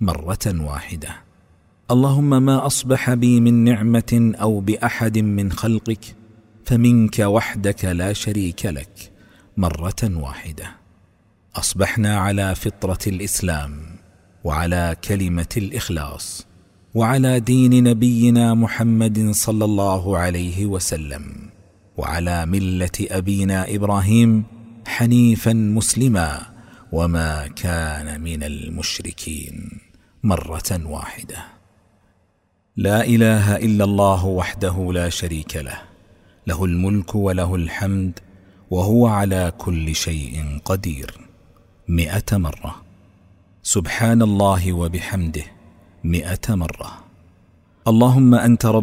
مرة واحدة. اللهم ما أصبح بي من نعمة أو بأحد من خلقك فمنك وحدك لا شريك لك، مرة واحدة. أصبحنا على فطرة الإسلام، وعلى كلمة الإخلاص، وعلى دين نبينا محمد صلى الله عليه وسلم، وعلى ملة أبينا إبراهيم حنيفا مسلما وما كان من المشركين، مرة واحدة. لا إله إلا الله وحده لا شريك له، له الملك وله الحمد وهو على كل شيء قدير، 100 مرة. سبحان الله وبحمده 100 مرة. اللهم أنت رب